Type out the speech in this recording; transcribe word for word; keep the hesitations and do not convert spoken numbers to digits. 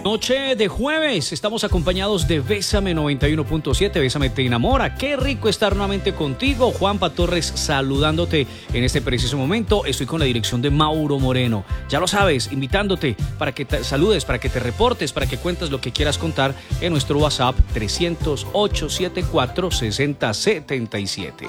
Noche de jueves, estamos acompañados de Bésame noventa y uno punto siete, Bésame te enamora. Qué rico estar nuevamente contigo. Juanpa Torres saludándote en este preciso momento. Estoy con la dirección de Mauro Moreno. Ya lo sabes, invitándote para que te saludes, para que te reportes, para que cuentes lo que quieras contar en nuestro WhatsApp trescientos, ochocientos setenta y cuatro, sesenta setenta y siete.